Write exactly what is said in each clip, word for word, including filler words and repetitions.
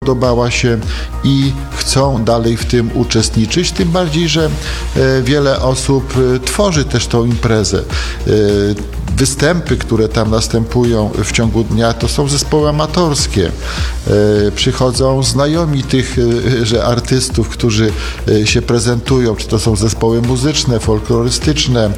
spodobała się i chcą dalej w tym uczestniczyć, tym bardziej, że wiele osób tworzy też tą imprezę. Występy, które tam następują w ciągu dnia, to są zespoły amatorskie. Przychodzą znajomi tych, że artystów, którzy się prezentują, czy to są zespoły muzyczne, folklorystyczne,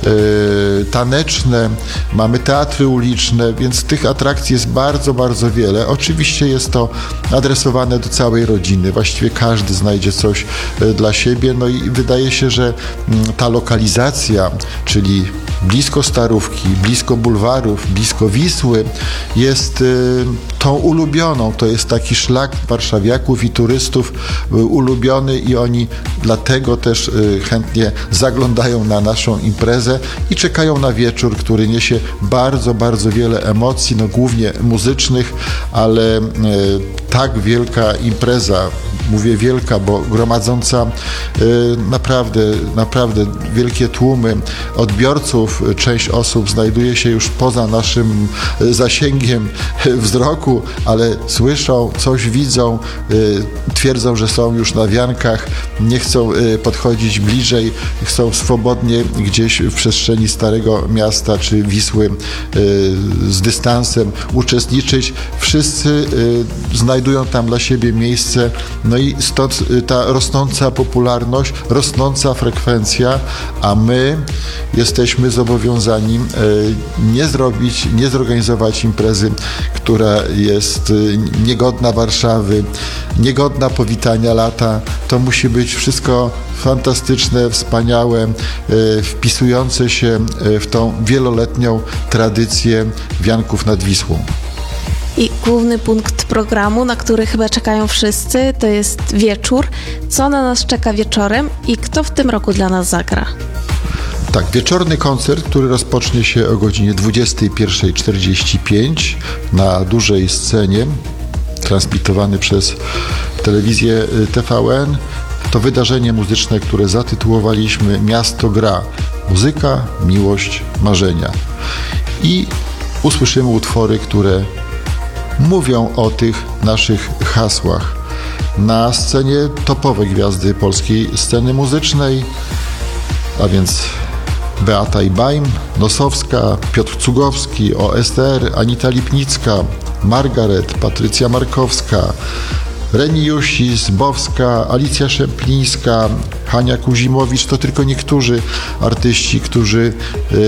taneczne, mamy teatry uliczne, więc tych atrakcji jest bardzo, bardzo wiele. Oczywiście jest to adresowane do całej rodziny. Właściwie każdy znajdzie coś dla siebie. No i wydaje się, że ta lokalizacja, czyli blisko Starówki, blisko bulwarów, blisko Wisły, jest y, tą ulubioną. To jest taki szlak warszawiaków i turystów y, ulubiony i oni dlatego też y, chętnie zaglądają na naszą imprezę i czekają na wieczór, który niesie bardzo, bardzo wiele emocji, no głównie muzycznych, ale y, tak wielka impreza, mówię wielka, bo gromadząca y, naprawdę, naprawdę wielkie tłumy odbiorców, część osób znajduje się już poza naszym zasięgiem wzroku, ale słyszą, coś widzą, y, twierdzą, że są już na wiankach, nie chcą y, podchodzić bliżej, chcą swobodnie gdzieś w przestrzeni Starego Miasta czy Wisły y, z dystansem uczestniczyć. Wszyscy y, znajdują tam dla siebie miejsce, no i stąd ta rosnąca popularność, rosnąca frekwencja, a my jesteśmy zobowiązani nie zrobić, nie zorganizować imprezy, która jest niegodna Warszawy, niegodna powitania lata. To musi być wszystko fantastyczne, wspaniałe, wpisujące się w tą wieloletnią tradycję wianków nad Wisłą. I główny punkt programu, na który chyba czekają wszyscy, to jest wieczór. Co na nas czeka wieczorem i kto w tym roku dla nas zagra? Tak, wieczorny koncert, który rozpocznie się o godzinie dwudziestej pierwszej czterdzieści pięć na dużej scenie, transmitowany przez telewizję T V N. To wydarzenie muzyczne, które zatytułowaliśmy Miasto gra. Muzyka, miłość, marzenia. I usłyszymy utwory, które mówią o tych naszych hasłach. Na scenie topowe gwiazdy polskiej sceny muzycznej, a więc Beata Ibaim, Nosowska, Piotr Cugowski, O S T R, Anita Lipnicka, Margaret, Patrycja Markowska, Reni Jusis, Bowska, Alicja Szemplińska, Hania Kuzimowicz. To tylko niektórzy artyści, którzy yy,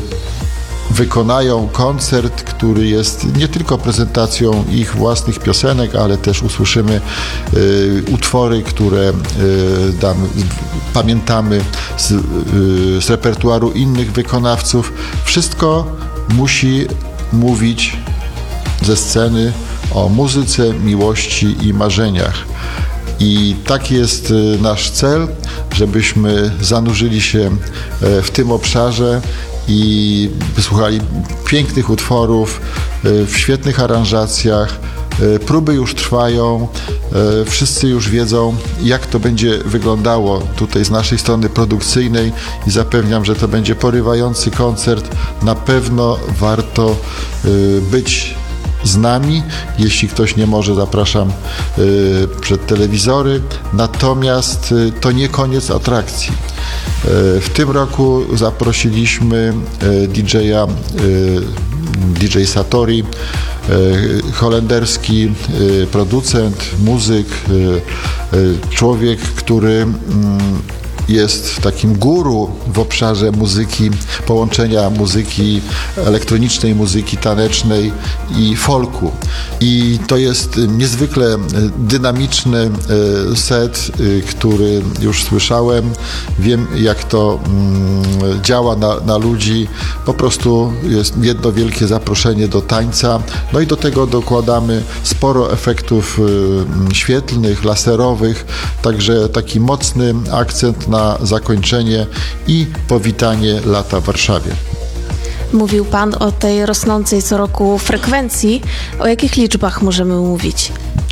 wykonają koncert, który jest nie tylko prezentacją ich własnych piosenek, ale też usłyszymy y, utwory, które y, dam, pamiętamy z, y, z repertuaru innych wykonawców. Wszystko musi mówić ze sceny o muzyce, miłości i marzeniach. I taki jest nasz cel, żebyśmy zanurzyli się w tym obszarze i wysłuchali pięknych utworów w świetnych aranżacjach. Próby już trwają, wszyscy już wiedzą, jak to będzie wyglądało tutaj z naszej strony produkcyjnej i zapewniam, że to będzie porywający koncert. Na pewno warto być z nami. Jeśli ktoś nie może, zapraszam y, przed telewizory. Natomiast y, to nie koniec atrakcji. Y, w tym roku zaprosiliśmy y, D J-a, y, D J Satori, y, holenderski y, producent, muzyk, y, y, człowiek, który y, jest takim guru w obszarze muzyki, połączenia muzyki elektronicznej, muzyki tanecznej i folku. I to jest niezwykle dynamiczny set, który już słyszałem. Wiem, jak to działa na, na ludzi. Po prostu jest jedno wielkie zaproszenie do tańca. No i do tego dokładamy sporo efektów świetlnych, laserowych, także taki mocny akcent na na zakończenie i powitanie lata w Warszawie. Mówił Pan o tej rosnącej co roku frekwencji. O jakich liczbach możemy mówić?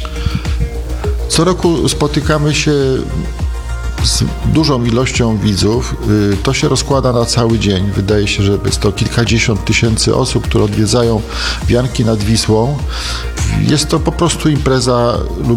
Co roku spotykamy się z dużą ilością widzów. To się rozkłada na cały dzień. Wydaje się, że jest to kilkadziesiąt tysięcy osób, które odwiedzają wianki nad Wisłą. Jest to po prostu impreza